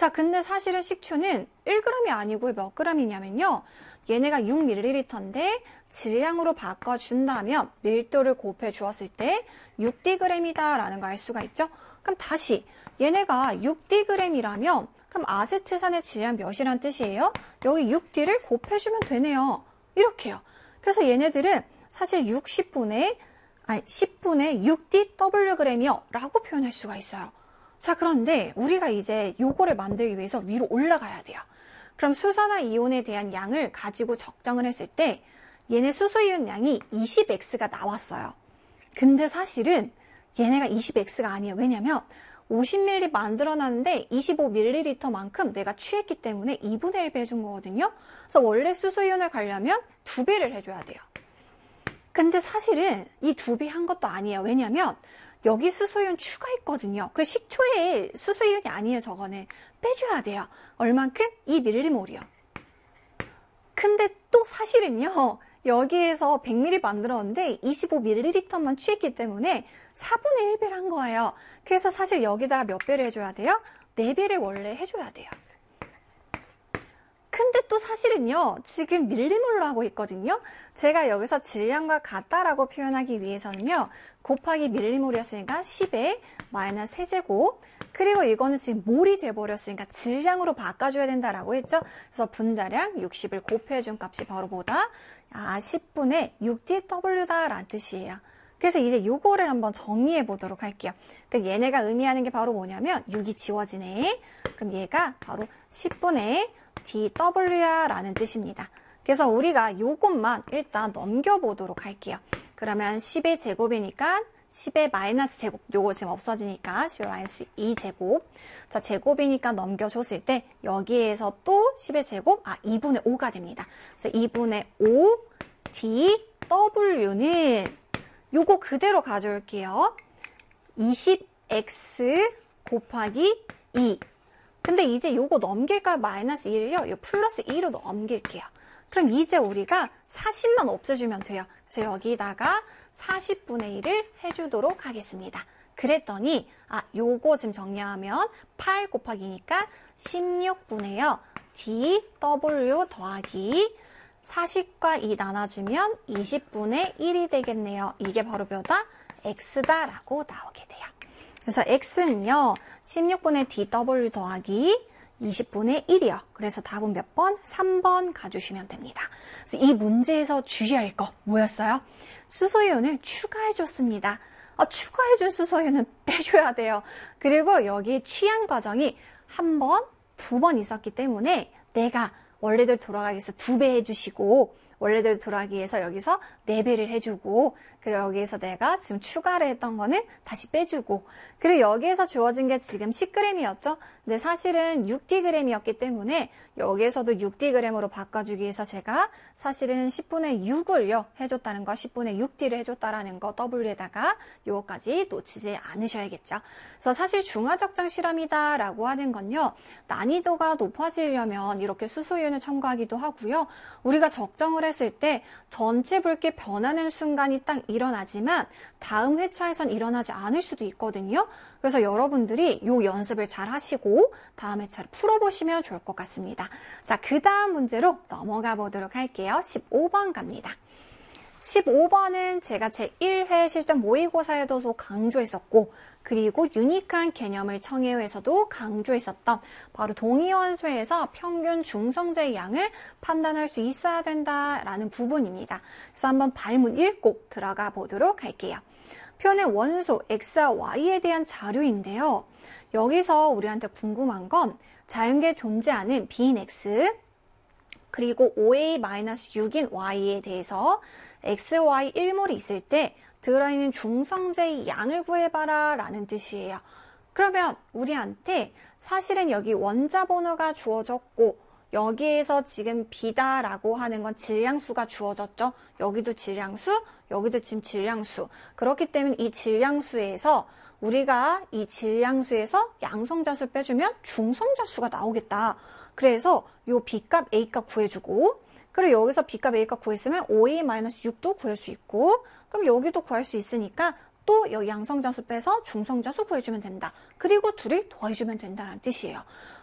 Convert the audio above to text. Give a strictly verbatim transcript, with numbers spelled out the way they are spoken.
자, 근데 사실은 식초는 일 그램이 아니고 몇 그램이냐면요. 얘네가 육 밀리리터인데 질량으로 바꿔준다면 밀도를 곱해 주었을 때 육 디그램이다 라는 걸 알 수가 있죠. 그럼 다시 얘네가 육 디그램이라면 그럼 아세트산의 질량 몇이란 뜻이에요? 여기 육 디를 곱해주면 되네요. 이렇게요. 그래서 얘네들은 사실 육십분의 아니 십분의 육 디 더블유 그램이요 라고 표현할 수가 있어요. 자, 그런데 우리가 이제 요거를 만들기 위해서 위로 올라가야 돼요. 그럼 수소나 이온에 대한 양을 가지고 적정을 했을 때 얘네 수소이온 양이 이십 엑스가 나왔어요. 근데 사실은 얘네가 이십 엑스가 아니에요. 왜냐면 오십 밀리리터 만들어놨는데 이십오 밀리리터만큼 내가 취했기 때문에 이분의 일 배 해준 거거든요. 그래서 원래 수소이온을 가려면 두 배를 해줘야 돼요. 근데 사실은 이 두 배 한 것도 아니에요. 왜냐면 여기 수소이온 추가했거든요. 그래서 식초에 수소이온이 아니에요. 저거는 빼줘야 돼요. 얼만큼? 이 밀리몰이요. 근데 또 사실은요. 여기에서 백 밀리리터 만들었는데 이십오 밀리리터만 취했기 때문에 사분의 일 배를 한 거예요. 그래서 사실 여기다가 몇 배를 해줘야 돼요? 네 배를 원래 해줘야 돼요. 근데 또 사실은요. 지금 밀리몰로 하고 있거든요. 제가 여기서 질량과 같다라고 표현하기 위해서는요. 곱하기 밀리몰이었으니까 십에 마이너스 세제곱 그리고 이거는 지금 몰이 돼버렸으니까 질량으로 바꿔줘야 된다라고 했죠. 그래서 분자량 육십을 곱해준 값이 바로 뭐다? 아, 십분의 육 디 더블유다 라는 뜻이에요. 그래서 이제 요거를 한번 정리해 보도록 할게요. 그러니까 얘네가 의미하는 게 바로 뭐냐면 육이 지워지네. 그럼 얘가 바로 십분의 디 더블유야 라는 뜻입니다. 그래서 우리가 요것만 일단 넘겨보도록 할게요. 그러면 십의 제곱이니까 십의 마이너스 제곱, 요거 지금 없어지니까 십의 마이너스 이 제곱. 자, 제곱이니까 넘겨줬을 때 여기에서 또 십의 제곱, 아, 이분의 오가 됩니다. 그래서 이분의 오 디 더블유는 요거 그대로 가져올게요. 이십 엑스 곱하기 이. 근데 이제 요거 넘길까요? 마이너스 일을요? 요 플러스 이로 넘길게요. 그럼 이제 우리가 사십만 없애주면 돼요. 그래서 여기다가 사십분의 일을 해주도록 하겠습니다. 그랬더니 아 요거 지금 정리하면 팔 곱하기 이니까 십육분의요. 디 더블유 더하기 사십과 이 나눠주면 이십분의 일이 되겠네요. 이게 바로 뭐다? x다라고 나오게 돼요. 그래서 x는요. 십육분의 디 더블유 더하기 이십분의 일이요. 그래서 답은 몇 번? 삼 번 가주시면 됩니다. 그래서 이 문제에서 주의할 거 뭐였어요? 수소이온을 추가해줬습니다. 아, 추가해준 수소이온은 빼줘야 돼요. 그리고 여기 취한 과정이 한 번, 두 번 있었기 때문에 내가 원래대로 돌아가기 위해서 두 배 해주시고 원래대로 돌아가기 위해서 여기서 네 배를 해주고 그리고 여기에서 내가 지금 추가를 했던 거는 다시 빼주고 그리고 여기에서 주어진 게 지금 십 그램이었죠. 근데 사실은 육 디그램이었기 때문에 여기에서도 육 디그램으로 바꿔주기 위해서 제가 사실은 십분의 육을요 해줬다는 거 십분의 육 디를 해줬다라는 거 W에다가 요거까지 놓치지 않으셔야겠죠. 그래서 사실 중화적정 실험이다 라고 하는 건요 난이도가 높아지려면 이렇게 수소이온을 첨가하기도 하고요. 우리가 적정을 했을 때 전체 붉게 변하는 순간이 딱 일어나지만 다음 회차에선 일어나지 않을 수도 있거든요. 그래서 여러분들이 요 연습을 잘 하시고 다음 회차를 풀어보시면 좋을 것 같습니다. 자, 그 다음 문제로 넘어가 보도록 할게요. 십오 번 갑니다. 십오 번은 제가 제일 회 실전 모의고사에도 강조했었고 그리고 유니크한 개념을 청해에서도 강조했었던 바로 동위원소에서 평균 중성자의 양을 판단할 수 있어야 된다라는 부분입니다. 그래서 한번 발문 읽고 들어가 보도록 할게요. 표는 원소 X와 Y에 대한 자료인데요. 여기서 우리한테 궁금한 건 자연계에 존재하는 B인 X 그리고 오 에이 육인 Y에 대해서 엑스 와이 일 몰이 있을 때 들어있는 중성제의 양을 구해봐라 라는 뜻이에요. 그러면 우리한테 사실은 여기 원자 번호가 주어졌고 여기에서 지금 B다라고 하는 건 질량수가 주어졌죠. 여기도 질량수, 여기도 지금 질량수. 그렇기 때문에 이 질량수에서 우리가 이 질량수에서 양성자수 빼주면 중성자수가 나오겠다. 그래서 요 B값, A값 구해주고 그리고 여기서 B값, A값 구했으면 오 에이 육도 구할 수 있고 그럼 여기도 구할 수 있으니까 또 여기 양성자수 빼서 중성자수 구해주면 된다. 그리고 둘을 더해주면 된다는 뜻이에요.